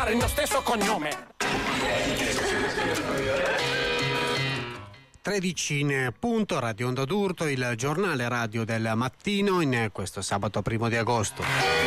fare il mio stesso cognome. 13 in punto, Radio Onda d'Urto, il giornale radio del mattino in questo sabato 1 di agosto.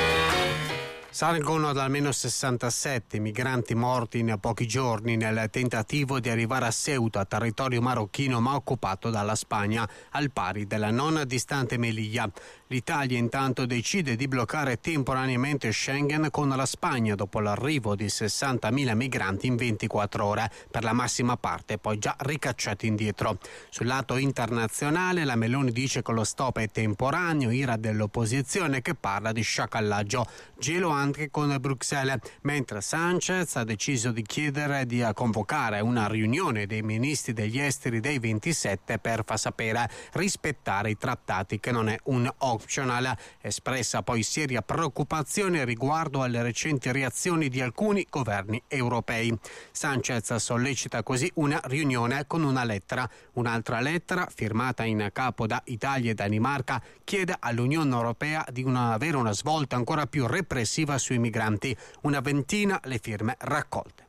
Salgono ad almeno 67 migranti morti in pochi giorni nel tentativo di arrivare a Ceuta, territorio marocchino ma occupato dalla Spagna, al pari della non distante Melilla. L'Italia intanto decide di bloccare temporaneamente Schengen con la Spagna dopo l'arrivo di 60.000 migranti in 24 ore, per la massima parte poi già ricacciati indietro. Sul lato internazionale la Meloni dice che lo stop è temporaneo, ira dell'opposizione che parla di sciacallaggio. Gelo anche con Bruxelles, mentre Sanchez ha deciso di chiedere di convocare una riunione dei ministri degli esteri dei 27 per far sapere rispettare i trattati, che non è un optional. Espressa poi seria preoccupazione riguardo alle recenti reazioni di alcuni governi europei. Sanchez sollecita così una riunione con una lettera. Un'altra lettera, firmata in capo da Italia e Danimarca, chiede all'Unione Europea di avere una svolta ancora più repressiva sui migranti, una ventina le firme raccolte.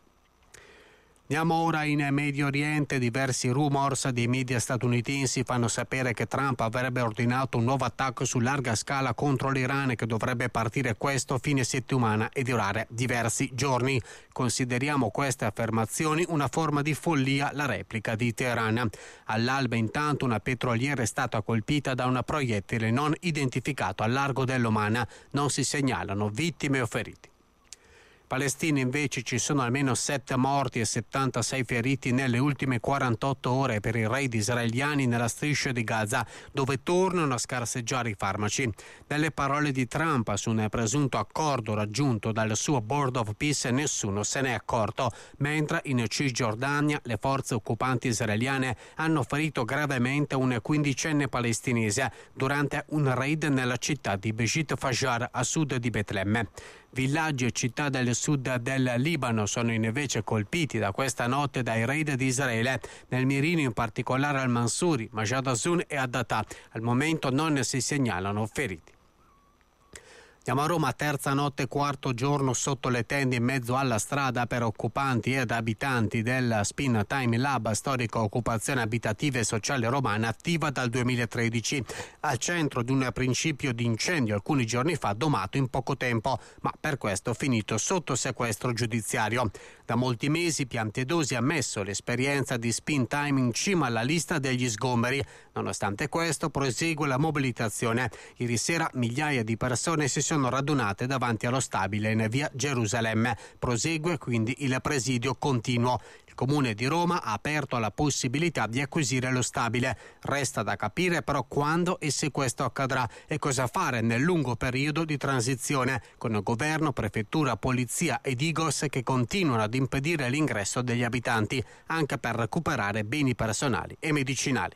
Andiamo ora in Medio Oriente. Diversi rumors dei media statunitensi fanno sapere che Trump avrebbe ordinato un nuovo attacco su larga scala contro l'Iran, che dovrebbe partire questo fine settimana e durare diversi giorni. Consideriamo queste affermazioni una forma di follia, la replica di Teheran. All'alba intanto una petroliera è stata colpita da un proiettile non identificato al largo dell'Oman. Non si segnalano vittime o feriti. Palestina invece ci sono almeno 7 morti e 76 feriti nelle ultime 48 ore per i raid israeliani nella striscia di Gaza, dove tornano a scarseggiare i farmaci. Nelle parole di Trump su un presunto accordo raggiunto dal suo Board of Peace nessuno se n'è accorto, mentre in Cisgiordania le forze occupanti israeliane hanno ferito gravemente un 15enne palestinese durante un raid nella città di Beit Fajar a sud di Betlemme. Villaggi e città del sud del Libano sono invece colpiti da questa notte dai raid di Israele, nel mirino in particolare al-Mansuri, Majad Azun e Adatta. Al momento non si segnalano feriti. Andiamo a Roma, terza notte, quarto giorno sotto le tende in mezzo alla strada per occupanti ed abitanti del Spin Time Lab, storica occupazione abitativa e sociale romana attiva dal 2013, al centro di un principio di incendio alcuni giorni fa domato in poco tempo, ma per questo finito sotto sequestro giudiziario. Da molti mesi Piantedosi ha messo l'esperienza di Spin Time in cima alla lista degli sgomberi. Nonostante questo prosegue la mobilitazione. Ieri sera migliaia di persone si sono radunate davanti allo stabile in via Gerusalemme. Prosegue quindi il presidio continuo. Il Comune di Roma ha aperto la possibilità di acquisire lo stabile. Resta da capire però quando e se questo accadrà e cosa fare nel lungo periodo di transizione, con governo, prefettura, polizia ed Igos che continuano ad impedire l'ingresso degli abitanti, anche per recuperare beni personali e medicinali.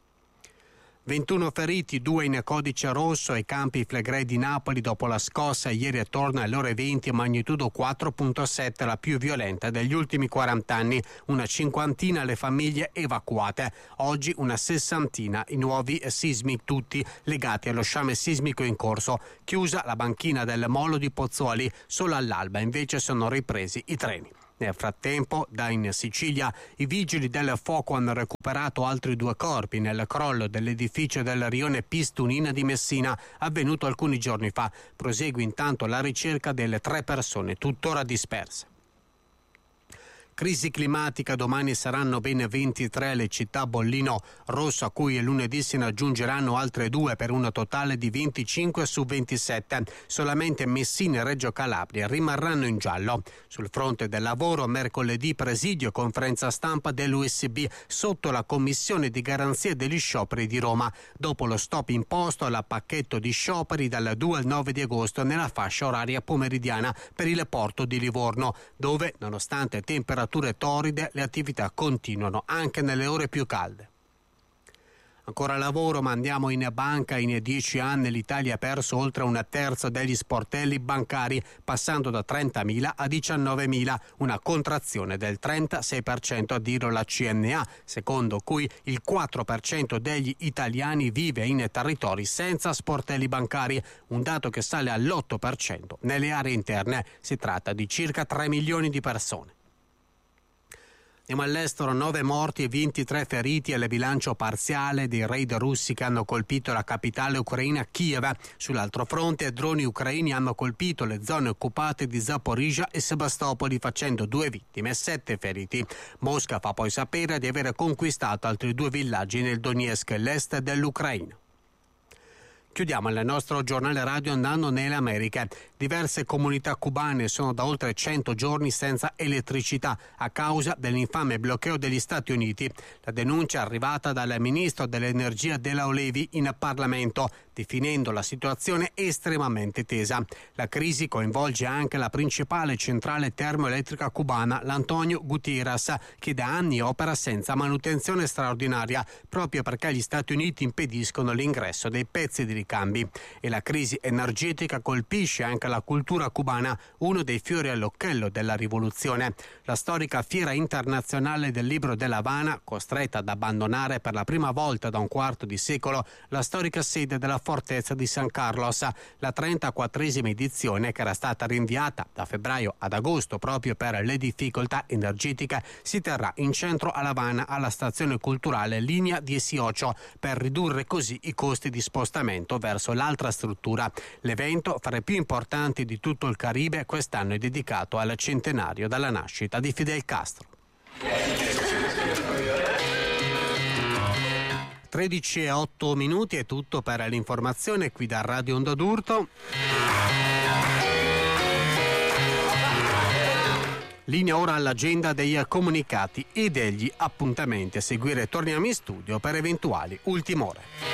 21 feriti, 2 in codice rosso ai Campi Flegrei di Napoli dopo la scossa ieri attorno alle ore 20, magnitudo 4.7, la più violenta degli ultimi 40 anni. Una cinquantina le famiglie evacuate. Oggi una sessantina i nuovi sismi, tutti legati allo sciame sismico in corso. Chiusa la banchina del molo di Pozzuoli, solo all'alba invece sono ripresi i treni. Nel frattempo, in Sicilia, i vigili del fuoco hanno recuperato altri 2 corpi nel crollo dell'edificio del rione Pistunina di Messina, avvenuto alcuni giorni fa. Prosegue intanto la ricerca delle 3 persone tuttora disperse. Crisi climatica, domani saranno ben 23 le città bollino rosso, a cui lunedì se ne aggiungeranno altre 2 per un totale di 25 su 27. Solamente Messina e Reggio Calabria rimarranno in giallo. Sul fronte del lavoro, mercoledì presidio e conferenza stampa dell'USB sotto la commissione di garanzia degli scioperi di Roma, dopo lo stop imposto al pacchetto di scioperi dal 2 al 9 di agosto nella fascia oraria pomeridiana per il porto di Livorno, dove, nonostante temperature torride, le attività continuano anche nelle ore più calde. Ancora lavoro, ma andiamo in banca. In 10 anni l'Italia ha perso oltre un terzo degli sportelli bancari, passando da 30.000 a 19.000, una contrazione del 36% a dirlo la CNA, secondo cui il 4% degli italiani vive in territori senza sportelli bancari, un dato che sale all'8% nelle aree interne. Si tratta di circa 3 milioni di persone. Andiamo all'estero, 9 morti e 23 feriti al bilancio parziale dei raid russi che hanno colpito la capitale ucraina Kiev. Sull'altro fronte, droni ucraini hanno colpito le zone occupate di Zaporizhzhia e Sebastopoli, facendo 2 vittime e 7 feriti. Mosca fa poi sapere di aver conquistato altri 2 villaggi nel Donetsk e l'est dell'Ucraina. Chiudiamo il nostro giornale radio andando nelle Americhe. Diverse comunità cubane sono da oltre 100 giorni senza elettricità a causa dell'infame blocceo degli Stati Uniti. La denuncia è arrivata dal ministro dell'Energia Della Olevi in Parlamento, definendo la situazione estremamente tesa. La crisi coinvolge anche la principale centrale termoelettrica cubana, l'Antonio Gutierrez, che da anni opera senza manutenzione straordinaria, proprio perché gli Stati Uniti impediscono l'ingresso dei pezzi di ricambi. E la crisi energetica colpisce anche la cultura cubana, uno dei fiori all'occhiello della rivoluzione. La storica Fiera Internazionale del Libro dell'Havana, costretta ad abbandonare per la prima volta da un quarto di secolo la storica sede della Fortezza di San Carlos, la 34esima edizione, che era stata rinviata da febbraio ad agosto proprio per le difficoltà energetiche, si terrà in centro a L'Havana alla stazione culturale Linea 18 per ridurre così i costi di spostamento verso l'altra struttura. L'evento, fra i più importanti di tutto il Caribe, quest'anno è dedicato al centenario della nascita di Fidel Castro. 13:08 è tutto per l'informazione qui da Radio Onda d'Urto. Linea ora all'agenda dei comunicati e degli appuntamenti a seguire. Torniamo in studio per eventuali ultime ore.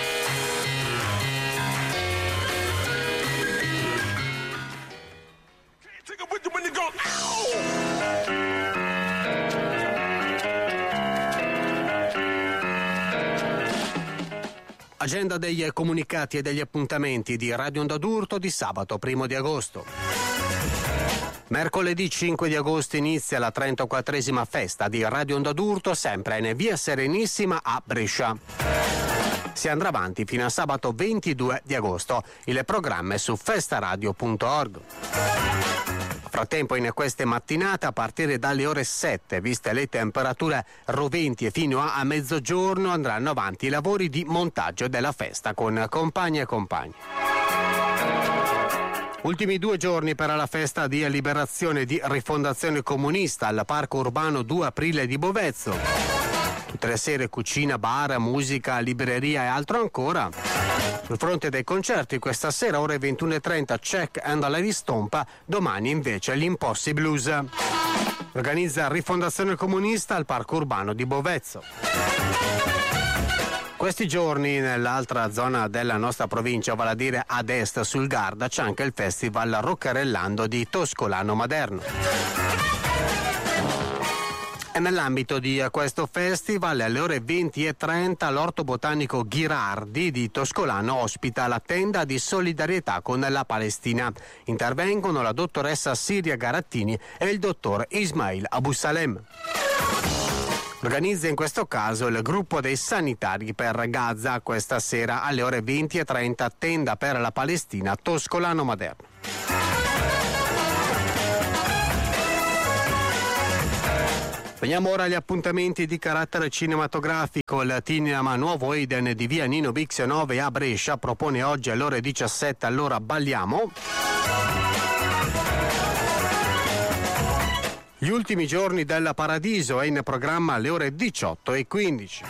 Agenda degli comunicati e degli appuntamenti di Radio Onda d'Urto di sabato 1 di agosto. Mercoledì 5 di agosto inizia la 34esima festa di Radio Onda d'Urto, sempre in via Serenissima a Brescia. Si andrà avanti fino a sabato 22 di agosto. Il programma è su festaradio.org. Frattempo, in queste mattinate, a partire dalle ore 7, viste le temperature roventi e fino a mezzogiorno, andranno avanti i lavori di montaggio della festa con compagni e compagni. Ultimi 2 giorni per la festa di liberazione di Rifondazione Comunista al Parco Urbano 2 Aprile di Bovezzo. Tutte le sere cucina, bar, musica, libreria e altro ancora. Sul fronte dei concerti, questa sera ore 21:30 Check and Lady Stompa, domani invece l'Impossi Blues. Organizza Rifondazione Comunista al Parco Urbano di Bovezzo. Questi giorni nell'altra zona della nostra provincia, vale a dire ad est sul Garda, c'è anche il Festival Roccarellando di Toscolano Maderno. E nell'ambito di questo festival, alle ore 20:30, l'Orto Botanico Ghirardi di Toscolano ospita la tenda di solidarietà con la Palestina. Intervengono la dottoressa Siria Garattini e il dottor Ismail Abusalem. Organizza in questo caso il gruppo dei sanitari per Gaza. Questa sera alle ore 20:30, tenda per la Palestina, Toscolano Maderno. Veniamo ora agli appuntamenti di carattere cinematografico. Il cinema Nuovo Eden di via Nino Bix 9 a Brescia propone oggi alle ore 17 Allora balliamo. Gli ultimi giorni del Paradiso è in programma alle ore 18:15.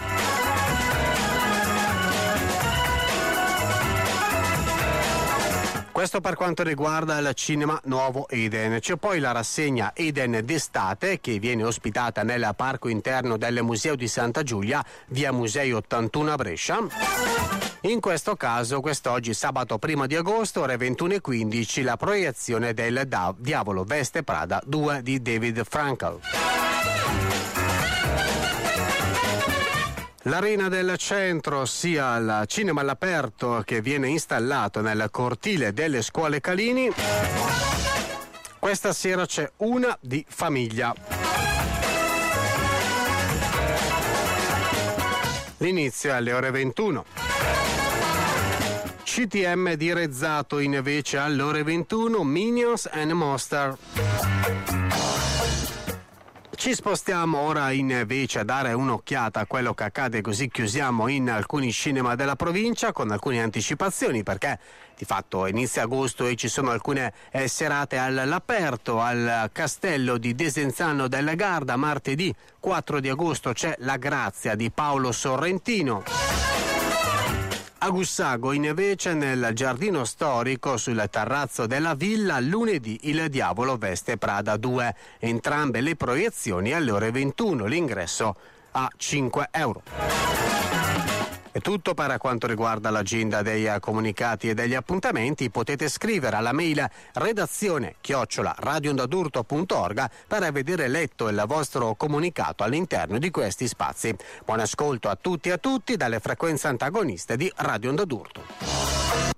Questo per quanto riguarda il cinema Nuovo Eden. C'è poi la rassegna Eden d'estate che viene ospitata nel parco interno del Museo di Santa Giulia, via Musei 81 a Brescia. In questo caso, quest'oggi, sabato 1 di agosto, ore 21:15, la proiezione del Diavolo veste Prada 2 di David Frankel. L'Arena del Centro, sia il cinema all'aperto che viene installato nel cortile delle Scuole Calini. Questa sera c'è Una di famiglia. L'inizio è alle ore 21. CTM di Rezzato invece alle ore 21, Minions and Monster. Ci spostiamo ora invece a dare un'occhiata a quello che accade, così chiusiamo in alcuni cinema della provincia con alcune anticipazioni, perché di fatto inizia agosto e ci sono alcune serate all'aperto al Castello di Desenzano del Garda. Martedì 4 di agosto c'è La Grazia di Paolo Sorrentino. A Gussago invece nel giardino storico sul terrazzo della villa lunedì Il Diavolo veste Prada 2, entrambe le proiezioni alle ore 21, l'ingresso a €5. È tutto per quanto riguarda l'agenda dei comunicati e degli appuntamenti. Potete scrivere alla mail redazione@radioondadurto.org per vedere letto il vostro comunicato all'interno di questi spazi. Buon ascolto a tutti e a tutti dalle frequenze antagoniste di Radio Onda d'Urto.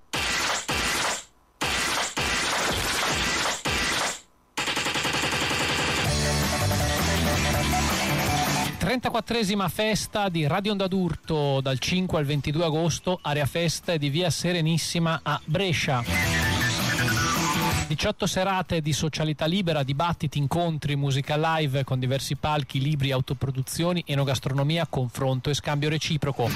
34esima festa di Radio Onda d'Urto dal 5 al 22 agosto, area festa di via Serenissima a Brescia. 18 serate di socialità libera, dibattiti, incontri, musica live con diversi palchi, libri, autoproduzioni, enogastronomia, confronto e scambio reciproco.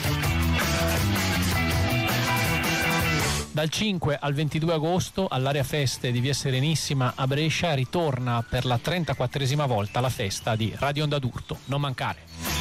Dal 5 al 22 agosto all'area feste di via Serenissima a Brescia ritorna per la 34esima volta la festa di Radio Onda d'Urto. Non mancare.